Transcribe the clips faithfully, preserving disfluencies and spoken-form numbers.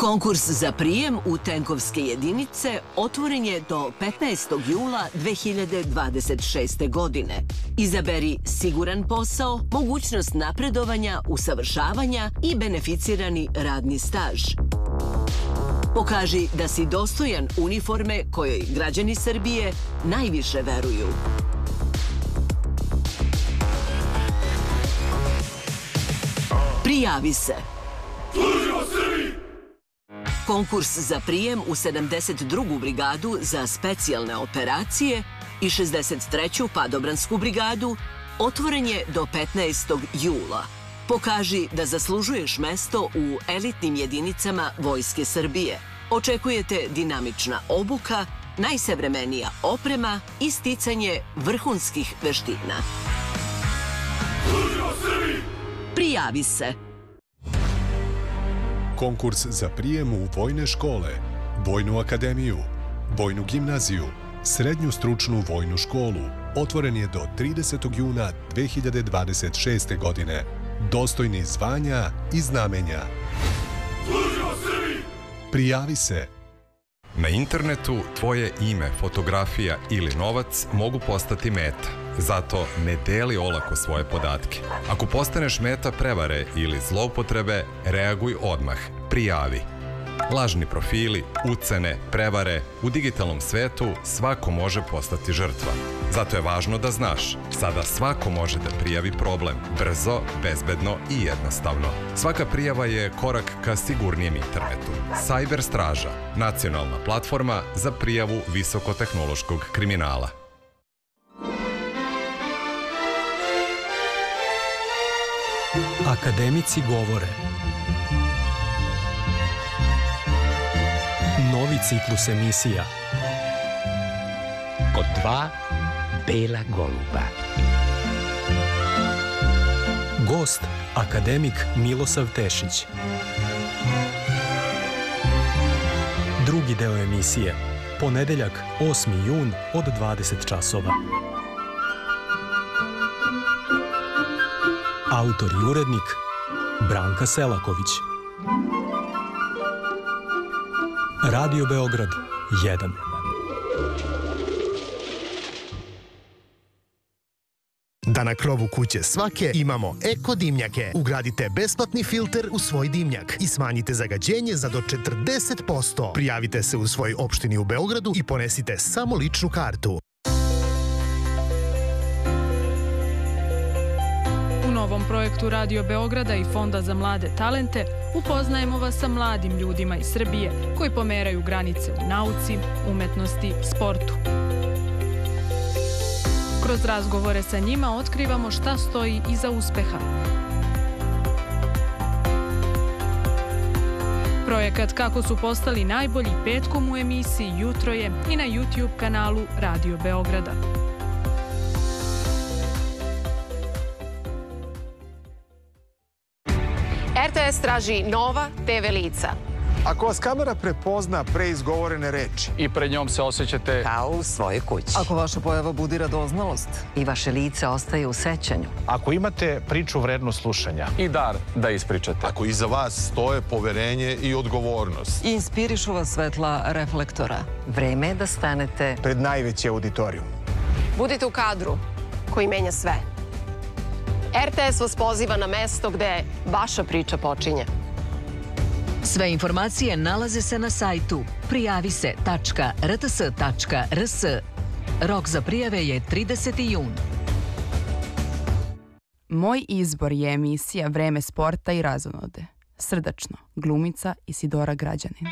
Konkurs za prijem u tenkovske jedinice otvoren je do petnaestog jula dve hiljade dvadeset šeste. godine. Izaberi siguran posao, mogućnost napredovanja, usavršavanja i beneficirani radni staž. Pokaži da si dostojan uniforme kojoj građani Srbije najviše veruju. Prijavi se! Konkurs za prijem u sedamdeset drugu brigadu za specijalne operacije i šezdeset treću padobransku brigadu otvoren je do petnaestog jula. Pokaži da zaslužuješ mesto u elitnim jedinicama Vojske Srbije. Očekujete dinamična obuka, najsavremenija oprema i sticanje vrhunskih veština. Prijavi se! Konkurs za prijem u vojne škole, Vojnu akademiju, Vojnu gimnaziju, Srednju stručnu vojnu školu otvoren je do tridesetog juna dve hiljade dvadeset šeste. godine. Dostojni zvanja i znamenja. Prijavi se! Na internetu tvoje ime, fotografija ili novac mogu postati meta. Zato ne deli olako svoje podatke. Ako postaneš meta prevare ili zloupotrebe, reaguj odmah. Prijavi. Lažni profili, ucene, prevare, u digitalnom svetu svako može postati žrtva. Zato je važno da znaš, sada svako može da prijavi problem, brzo, bezbedno i jednostavno. Svaka prijava je korak ka sigurnijem internetu. Cyber Straža, nacionalna platforma za prijavu visokotehnološkog kriminala. Akademici govore. Novi ciklus emisija. Kod dva bela goluba. Gost, akademik Milosav Tešić. Drugi deo emisije. Ponedeljak, osmi jun od dvadeset časova. Autor i urednik Branka Selaković. Radio Beograd jedan. Da na krovu kuće svake imamo eko dimnjake. Ugradite besplatni filter u svoj dimnjak i smanjite zagađenje za do četrdeset posto. Prijavite se u svojoj opštini u Beogradu i ponesite samo ličnu kartu. U novom projektu Radio Beograda i Fonda za mlade talente upoznajemo vas sa mladim ljudima iz Srbije koji pomeraju granice u nauci, umetnosti, sportu. Kroz razgovore sa njima otkrivamo šta stoji iza uspeha. Projekat Kako su postali najbolji petkom u emisiji Jutro je i na YouTube kanalu Radio Beograda. R T S traži nova te ve lica. Ako vas kamera prepozna pre izgovorene reči i pred njom se osjećate kao u svojoj kući. Ako vaša pojava budi radoznalost i vaše lice ostaje u sećanju. Ako imate priču vrednu slušanja i dar da ispričate. Ako iza vas stoje poverenje i odgovornost. I inspirišu vas svetla reflektora. Vreme je da stanete pred najveći auditorijum. Budite u kadru koji menja sve. R T S vas poziva na mesto gde vaša priča počinje. Sve informacije nalaze se na sajtu prijavi se tačka r t s tačka r s. Rok za prijave je trideseti jun. Moj izbor je emisija Vreme sporta i razonode. Srdačno, glumica Isidora Građanin.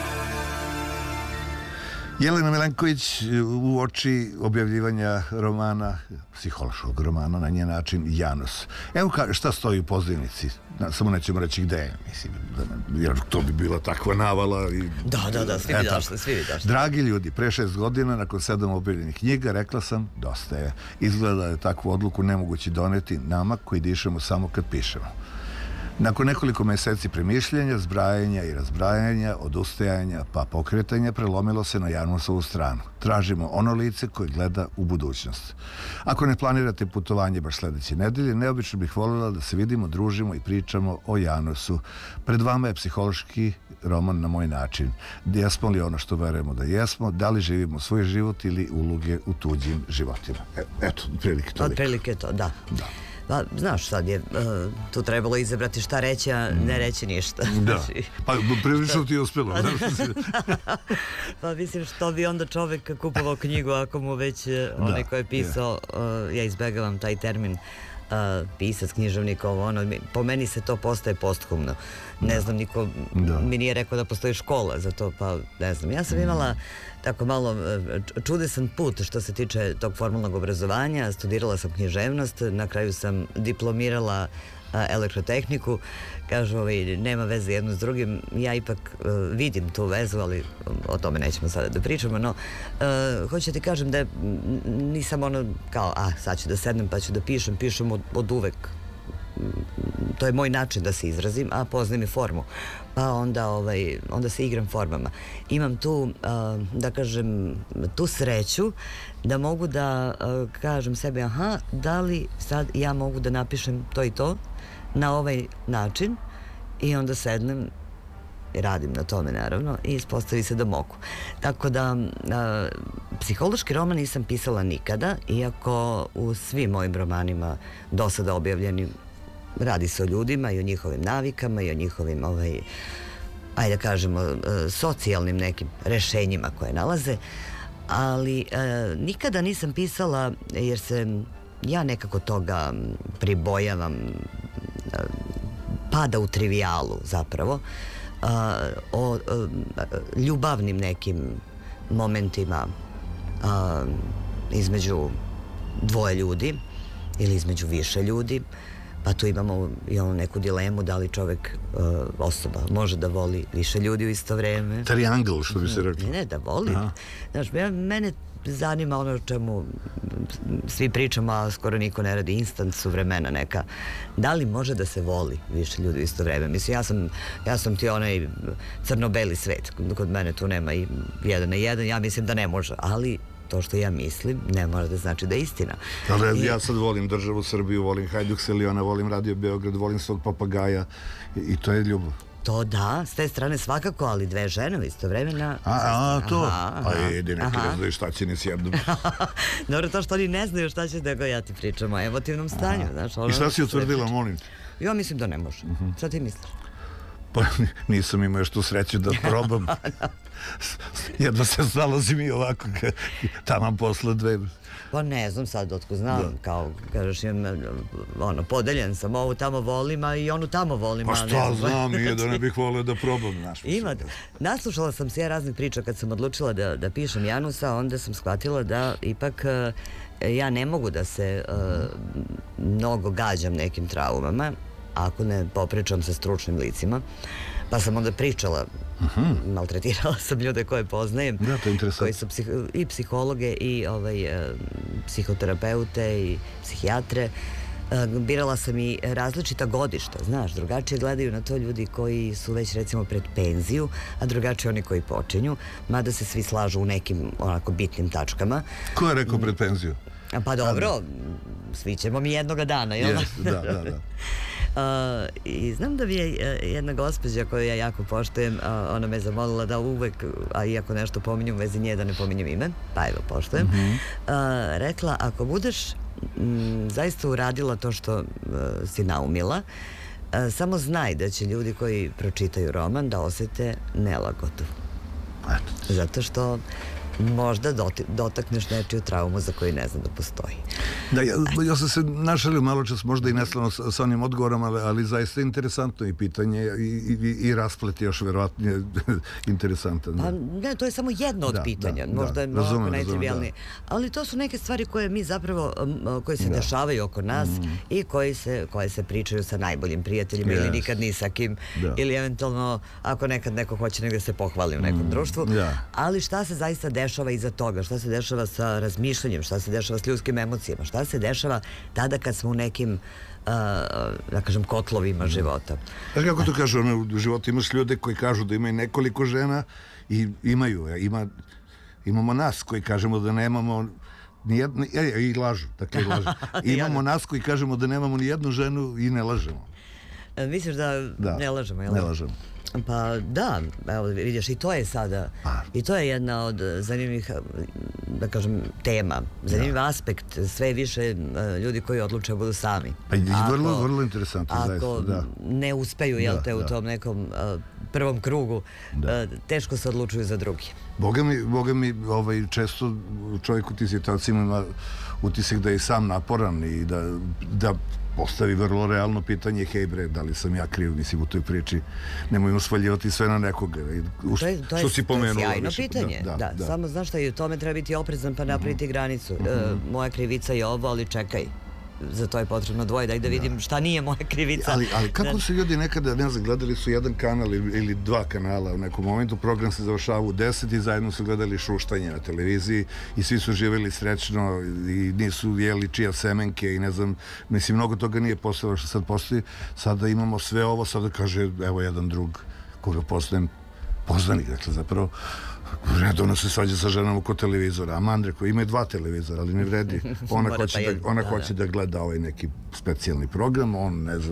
Jelena Milenković u oči objavljivanja romana, psihološkog romana na njen način Janos. Evo šta stoji u pozivnici, samo nećemo reći gde je, mislim, jer to bi bila takva navala. Da, da, da, svi bi došli, svi bi došli. Dragi ljudi, pre šest godina, nakon sedam objavljenih knjiga, rekla sam, dosta je. Izgleda je takvu odluku nemoguće doneti nama koji dišemo samo kad pišemo. Nakon nekoliko meseci premišljenja, zbrajanja i razbrajanja, odustajanja pa pokretanja, prelomilo se na Janusovu stranu. Tražimo ono lice koje gleda u budućnost. Ako ne planirate putovanje baš sledeće nedelje, neobično bih voljela da se vidimo, družimo i pričamo o Janusu. Pred vama je psihološki roman Na moj način. Jesmo li ono što verujemo da jesmo? Da li živimo svoj život ili uloge u tuđim životima? E, eto, otprilike toliko. Otprilike to, da. Da. Pa, znaš, sad je uh, tu trebalo izabrati šta reći, a ne reći ništa. Da, pa prilično ti je uspjelo. Pa mislim, što bi onda čovek kupovao knjigu ako mu već onaj ko je pisao, uh, ja izbegavam taj termin, uh, pisac, književnik, ovo ono, po meni se to postaje posthumno. Ne znam, niko mi nije rekao da postoji škola za to, pa ne znam. Ja sam imala tako malo čudesan put što se tiče tog formalnog obrazovanja. Studirala sam književnost, na kraju sam diplomirala elektrotehniku. Kažu, ovaj, nema veze jedno s drugim. Ja ipak uh, vidim tu vezu, ali o tome nećemo sada da pričamo, no uh, hoću ti kažem da nisam ono kao, a sad ću da sednem pa ću da pišem, pišem od, od uvek. To je moj način da se izrazim, a poznajem i formu. Pa onda, ovaj, onda se igram formama. Imam tu, uh, da kažem, tu sreću da mogu da uh, kažem sebi, aha, da li sad ja mogu da napišem to i to na ovaj način, i onda sednem i radim na tome, naravno, i ispostavi se da mogu. Tako da, uh, psihološki roman nisam pisala nikada, iako u svim mojim romanima do sada objavljeni radi se o ljudima i o njihovim navikama i o njihovim, ovaj, ajde da kažemo, socijalnim nekim rešenjima koje nalaze, ali e, nikada nisam pisala, jer se ja nekako toga pribojavam, e, pada u trivijalu zapravo, a, o a, ljubavnim nekim momentima a, između dvoje ljudi ili između više ljudi. Pa tu imamo i onu neku dilemu da li čovek, uh, osoba, može da voli više ljudi u isto vreme. Triangl, što bi se rekli. Ne, ne, da voli. Aha. Znaš, mene zanima ono o čemu svi pričamo, a skoro niko ne radi, instant su vremena neka. Da li može da se voli više ljudi u isto vreme? Mislim, ja sam, ja sam ti onaj crno-beli svet. Kod mene tu nema i jedan na jedan. Ja mislim da ne može, ali to što ja mislim ne mora da znači da je istina. Ali I... ja sad volim državu Srbiju, volim Hajduk Seliona, volim Radio Beograd, volim svog papagaja i, i to je ljubav. To da, s te strane svakako, ali dve žene u isto vremena. A, a, to? Aha, pa jedi, neki ne znaju šta će ni s jednom. Dobro, to što oni ne znaju šta će, nego ja ti pričam o emotivnom stanju. Znaš, ono I šta si utvrdila, molim? Ja mislim da ne može. Uh -huh. Šta ti misliš? Pa nisam imao još tu sreću da probam. Jedno se znalazim i ovako, tamo posle dve. Pa ne znam sad, otko znam, da. Kao, kažeš, imam, ono, podeljen sam, ovu tamo volim, a i onu tamo volim. Pa šta ne znam, znam, nije da ne bih volio da probam. Naš, Ima, naslušala sam se ja raznih priča kad sam odlučila da, da pišem Janusa, onda sam shvatila da ipak uh, ja ne mogu da se uh, mnogo gađam nekim traumama, ako ne popričam sa stručnim licima. Pa sam onda pričala, uh-huh. maltretirala sam ljude koje poznajem, da, to je interesantno, koji su psih, i psihologe i ovaj, e, psihoterapeute i psihijatre. E, birala sam i različita godišta, znaš, drugačije gledaju na to ljudi koji su već recimo pred penziju, a drugačije oni koji počinju, mada se svi slažu u nekim onako bitnim tačkama. Ko je rekao pred penziju? Pa dobro, svi ćemo mi jednoga dana, jel? Yes, da, da, da. Uh, I znam da bi je jedna gospođa koju ja jako poštujem, uh, ona me zamolila da uvek, a iako nešto pominju u vezi nje, da ne pominjem ime, pa evo, poštujem, mm-hmm. uh, rekla, ako budeš m, zaista uradila to što uh, si naumila, uh, samo znaj da će ljudi koji pročitaju roman da osete nelagodu. Eto. Zato što možda dotakneš nečiju traumu za koju ne znam da postoji. Da, ja, ja sam se našalio malo čas, možda i neslano sa, sa onim odgovorom, ali, ali zaista interesantno i pitanje i, i, i rasplet još verovatnije interesantan. Pa ne, to je samo jedno od da, pitanja, da, možda da, je mnogo razumem, najtrivijalnije. Da. Ali to su neke stvari koje mi zapravo, koje se da. dešavaju oko nas mm. i koje se, koje se pričaju sa najboljim prijateljima yes. ili nikad ni sa kim, da. Ili eventualno ako nekad neko hoće negdje se pohvali u nekom mm. društvu. Da. Ali šta se zaista dešava iza toga, šta se dešava sa razmišljanjem, šta se dešava s ljudskim emocijama, šta se dešava tada kad smo u nekim da kažem, kotlovima života. Znaš kako to kažu, u životu imaš ljude koji kažu da imaju nekoliko žena i imaju, ima, imamo nas koji kažemo da nemamo nijednu, i lažu, dakle i lažu. Imamo nas koji kažemo da nemamo ni jednu ženu i ne lažemo. Misliš da, da ne lažemo, jel? Ne lažemo. Pa da, evo vidiš, i to je sada, i to je jedna od zanimljivih, da kažem, tema, zanimljiv aspekt, sve više ljudi koji odluče budu sami. Pa i vrlo, vrlo interesantno, zaista, da. Ako ne uspeju, jel te, u tom nekom prvom krugu, teško se odlučuju za drugi. Boga mi, Boga mi često čovjek u tim situacijama ima utisak da je sam naporan i da postavi vrlo realno pitanje, hej bre, da li sam ja kriv, mislim, u toj priči, nemojmo svaljivati sve na nekoga. To je sjajno pitanje, da, samo znaš šta, i u tome treba biti oprezan pa napraviti granicu. Moja krivica je ovo, ali čekaj, za to je potrebno dvoje, daj da vidim šta nije moja krivica. Ali kako su ljudi nekada, ne znam, gledali su jedan kanal ili dva kanala u nekom momentu, program se završava u deset i zajedno su gledali šuštanje na televiziji i svi su živjeli srećno i nisu jeli čija semenke i ne znam, mislim, mnogo toga nije postalo što sad postoji. Sada imamo sve ovo, sada kaže, evo jedan drug koga poznajem, poznanik, dakle, zapravo, redovno se svađa sa ženom oko televizora. Amandre koji ima dva televizora, ali ne vredi. Ona hoće da gleda ovaj neki specijalni program, on ne zna